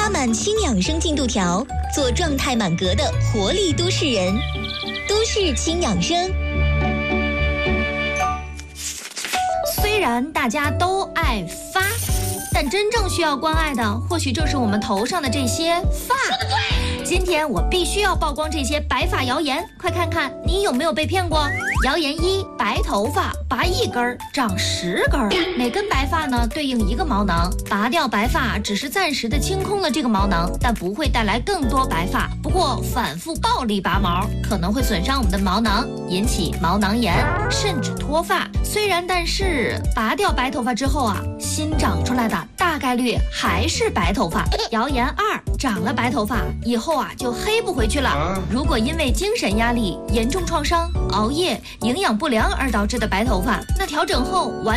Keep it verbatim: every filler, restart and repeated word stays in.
拉满轻养生进度条，做状态满格的活力都市人。都市轻养生。 虽然大家都爱发，但真正需要关爱的，或许正是我们头上的这些发。今天我必须要曝光这些白发谣言，快看看你有没有被骗过。谣言一：白头发拔一根长十根，每根白发呢对应一个毛囊，拔掉白发只是暂时的清空了这个毛囊，但不会带来更多白发。不过反复暴力拔毛可能会损伤我们的毛囊，引起毛囊炎，甚至脱发。虽然但是拔掉白头发之后啊，新长出来的大概率还是白头发。谣言二：长了白头发以后啊就黑不回去了。如果因为精神压力、严重创伤、熬夜、营养不良而导致的白头发，那调整后完